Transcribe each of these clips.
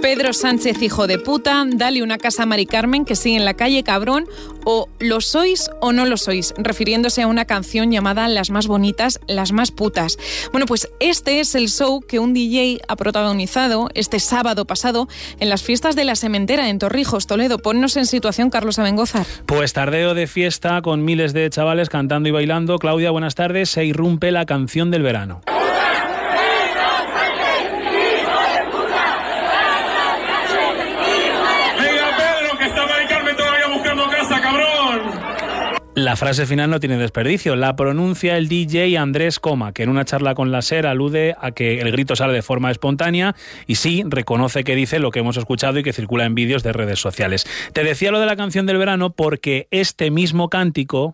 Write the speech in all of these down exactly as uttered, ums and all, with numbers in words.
Pedro Sánchez, hijo de puta, dale una casa a Mari Carmen que sigue en la calle, cabrón, o lo sois o no lo sois, refiriéndose a una canción llamada Las más bonitas, las más putas. Bueno, pues este es el show que un D J ha protagonizado este sábado pasado en las fiestas de la Sementera en Torrijos, Toledo. Ponnos en situación, Carlos Abengózar. Pues tardeo de fiesta con miles de chavales cantando y bailando. Claudia, buenas tardes. Se irrumpe la canción del verano. La frase final no tiene desperdicio. La pronuncia el D J Andrés Coma, que en una charla con la SER alude a que el grito sale de forma espontánea y sí reconoce que dice lo que hemos escuchado y que circula en vídeos de redes sociales. Te decía lo de la canción del verano porque este mismo cántico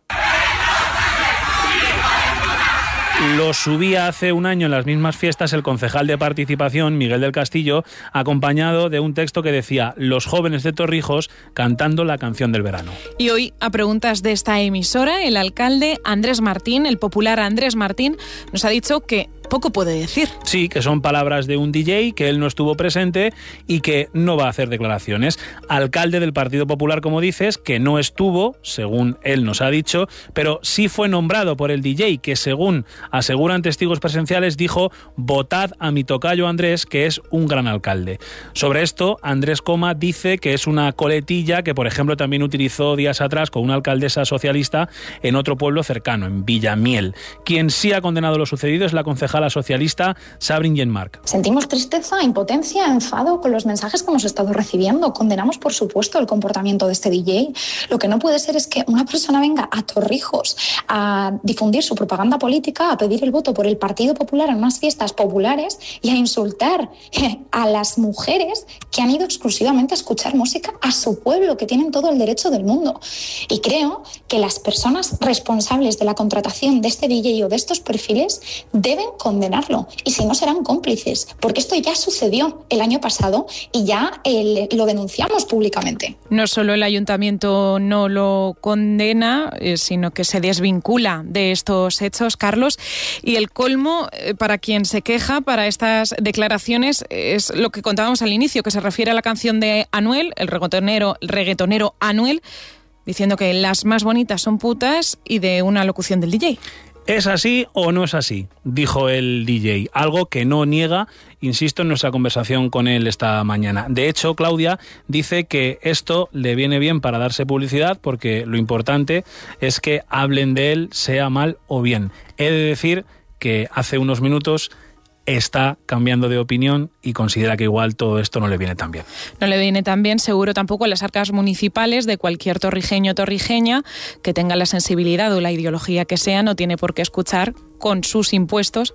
lo subía hace un año en las mismas fiestas el concejal de Participación, Miguel del Castillo, acompañado de un texto que decía: los jóvenes de Torrijos cantando la canción del verano. Y hoy, a preguntas de esta emisora, el alcalde Andrés Martín, el popular Andrés Martín, nos ha dicho que poco puede decir. Sí, que son palabras de un D J, que él no estuvo presente y que no va a hacer declaraciones. Alcalde del Partido Popular, como dices, que no estuvo, según él nos ha dicho, pero sí fue nombrado por el D J, que según aseguran testigos presenciales dijo: votad a mi tocayo Andrés, que es un gran alcalde. Sobre esto, Andrés Coma dice que es una coletilla que, por ejemplo, también utilizó días atrás con una alcaldesa socialista en otro pueblo cercano, en Villamiel. Quien sí ha condenado lo sucedido es la concejala la socialista Sabrin Yenmark. Sentimos tristeza, impotencia, enfado con los mensajes que hemos estado recibiendo. Condenamos, por supuesto, el comportamiento de este D J. Lo que no puede ser es que una persona venga a Torrijos a difundir su propaganda política, a pedir el voto por el Partido Popular en unas fiestas populares y a insultar a las mujeres que han ido exclusivamente a escuchar música a su pueblo, que tienen todo el derecho del mundo. Y creo que las personas responsables de la contratación de este D J o de estos perfiles deben condenarlo, y si no serán cómplices, porque esto ya sucedió el año pasado y ya el, lo denunciamos públicamente. No solo el ayuntamiento no lo condena, eh, sino que se desvincula de estos hechos, Carlos, y el colmo eh, para quien se queja para estas declaraciones es lo que contábamos al inicio, que se refiere a la canción de Anuel, el reggaetonero, el reggaetonero Anuel, diciendo que las más bonitas son putas, y de una locución del D J. ¿Es así o no es así?, dijo el D J, algo que no niega, insisto, en nuestra conversación con él esta mañana. De hecho, Claudia dice que esto le viene bien para darse publicidad, porque lo importante es que hablen de él, sea mal o bien. He de decir que hace unos minutos está cambiando de opinión y considera que igual todo esto no le viene tan bien. No le viene tan bien, seguro, tampoco a las arcas municipales de cualquier torrijeño o torrijeña que tenga la sensibilidad o la ideología que sea. No tiene por qué escuchar con sus impuestos,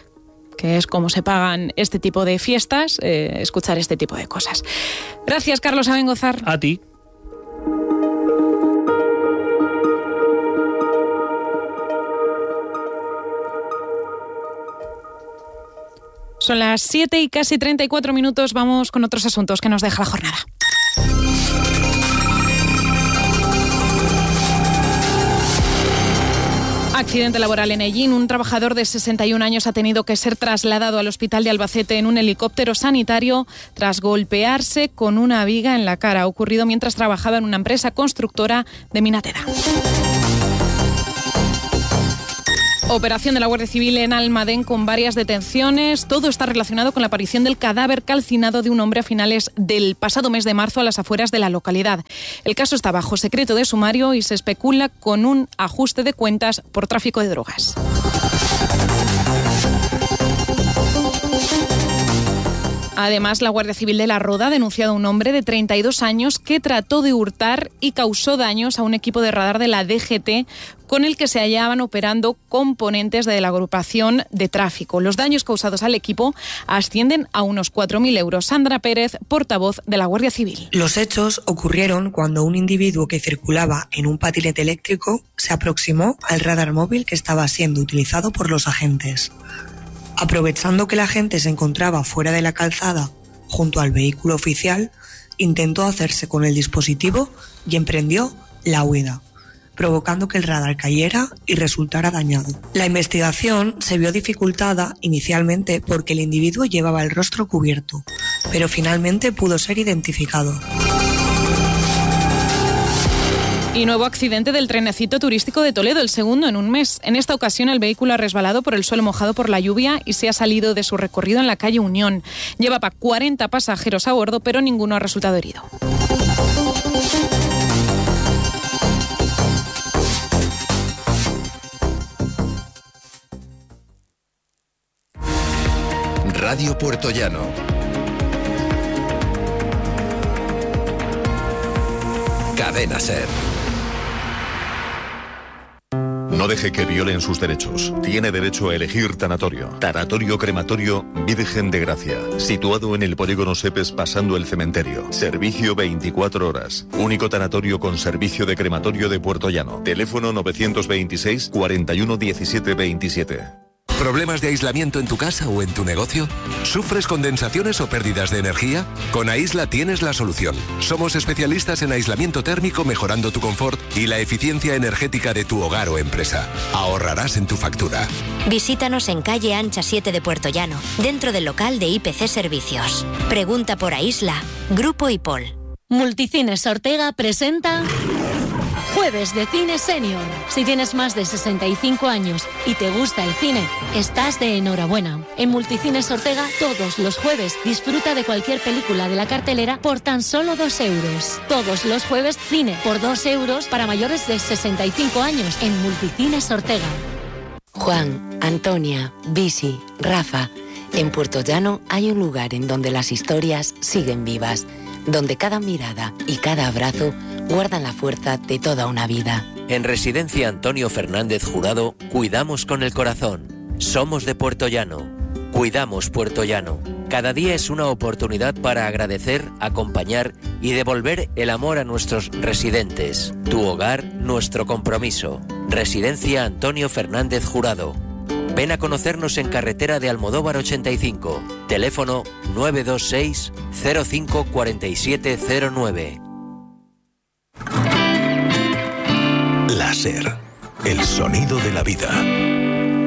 que es como se pagan este tipo de fiestas, eh, escuchar este tipo de cosas. Gracias, Carlos Abengózar. A ti. Son las siete y casi treinta y cuatro minutos. Vamos con otros asuntos que nos deja la jornada. Accidente laboral en Hellín. Un trabajador de sesenta y un años ha tenido que ser trasladado al hospital de Albacete en un helicóptero sanitario tras golpearse con una viga en la cara. Ha ocurrido mientras trabajaba en una empresa constructora de Minateda. Operación de la Guardia Civil en Almadén con varias detenciones. Todo está relacionado con la aparición del cadáver calcinado de un hombre a finales del pasado mes de marzo a las afueras de la localidad. El caso está bajo secreto de sumario y se especula con un ajuste de cuentas por tráfico de drogas. Además, la Guardia Civil de La Roda ha denunciado a un hombre de treinta y dos años que trató de hurtar y causó daños a un equipo de radar de la D G T con el que se hallaban operando componentes de la agrupación de tráfico. Los daños causados al equipo ascienden a unos cuatro mil euros. Sandra Pérez, portavoz de la Guardia Civil. Los hechos ocurrieron cuando un individuo que circulaba en un patinete eléctrico se aproximó al radar móvil que estaba siendo utilizado por los agentes. Aprovechando que la gente se encontraba fuera de la calzada, junto al vehículo oficial, intentó hacerse con el dispositivo y emprendió la huida, provocando que el radar cayera y resultara dañado. La investigación se vio dificultada inicialmente porque el individuo llevaba el rostro cubierto pero finalmente pudo ser identificado. Y nuevo accidente del trenecito turístico de Toledo, el segundo en un mes. En esta ocasión el vehículo ha resbalado por el suelo mojado por la lluvia y se ha salido de su recorrido en la calle Unión. Llevaba cuarenta pasajeros a bordo, pero ninguno ha resultado herido. Radio Puertollano. Cadena SER. No deje que violen sus derechos. Tiene derecho a elegir tanatorio. Tanatorio Crematorio Virgen de Gracia. Situado en el polígono Sepes pasando el cementerio. Servicio veinticuatro horas. Único tanatorio con servicio de crematorio de Puertollano. Teléfono novecientos veintiséis, cuarenta y uno, diecisiete, veintisiete. ¿Problemas de aislamiento en tu casa o en tu negocio? ¿Sufres condensaciones o pérdidas de energía? Con Aisla tienes la solución. Somos especialistas en aislamiento térmico, mejorando tu confort y la eficiencia energética de tu hogar o empresa. Ahorrarás en tu factura. Visítanos en calle Ancha siete de Puertollano, dentro del local de I P C Servicios. Pregunta por Aisla. Grupo IPOL. Multicines Ortega presenta Jueves de Cine Senior. Si tienes más de sesenta y cinco años y te gusta el cine, estás de enhorabuena. En Multicines Ortega, todos los jueves, disfruta de cualquier película de la cartelera por tan solo dos euros. Todos los jueves, cine por dos euros para mayores de sesenta y cinco años en Multicines Ortega. Juan, Antonia, Bisi, Rafa. En Puertollano hay un lugar en donde las historias siguen vivas, donde cada mirada y cada abrazo guardan la fuerza de toda una vida. En Residencia Antonio Fernández Jurado, cuidamos con el corazón. Somos de Puertollano. Cuidamos Puertollano. Cada día es una oportunidad para agradecer, acompañar y devolver el amor a nuestros residentes. Tu hogar, nuestro compromiso. Residencia Antonio Fernández Jurado. Ven a conocernos en carretera de Almodóvar ochenta y cinco. Teléfono nueve dos seis, cero cinco, cuatro siete cero nueve. La SER, el sonido de la vida.